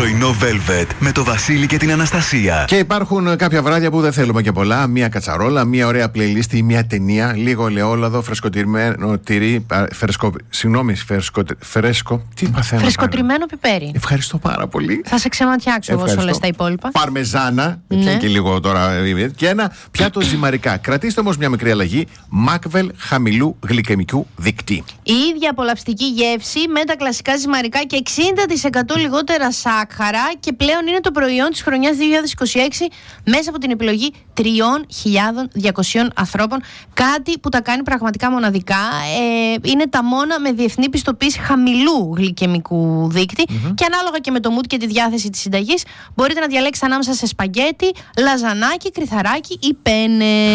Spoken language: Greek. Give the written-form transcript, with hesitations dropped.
Πρωινό Velvet με το Βασίλη και την Αναστασία. Και υπάρχουν κάποια βράδια που δεν θέλουμε και πολλά. Μία κατσαρόλα, μία ωραία playlist ή μία ταινία. Λίγο ελαιόλαδο, φρεσκοτηρημένο τυρί. Φρέσκο. Τι παθαίνω. Φρεσκοτριμμένο πιπέρι. Ευχαριστώ πάρα πολύ. Θα σε ξεματιάξω εγώ όσο λες τα υπόλοιπα. Παρμεζάνα. Ναι. Και λίγο τώρα. Και ένα πιάτο ζυμαρικά. Κρατήστε όμως μια μικρή αλλαγή. Μάκβελ χαμηλού γλυκαιμικού δικτύου. Η ίδια απολαυστική γεύση με τα κλασικά ζυμαρικά και 60% λιγότερα σάκχαρα, και πλέον είναι το προϊόν της χρονιάς 2026 μέσα από την επιλογή 3.200 ανθρώπων. Κάτι που τα κάνει πραγματικά μοναδικά. Είναι τα μόνα με διεθνή πιστοποίηση χαμηλού γλυκαιμικού δείκτη, και ανάλογα και με το mood και τη διάθεση της συνταγής μπορείτε να διαλέξετε ανάμεσα σε σπαγκέτι, λαζανάκι, κρυθαράκι ή πένε.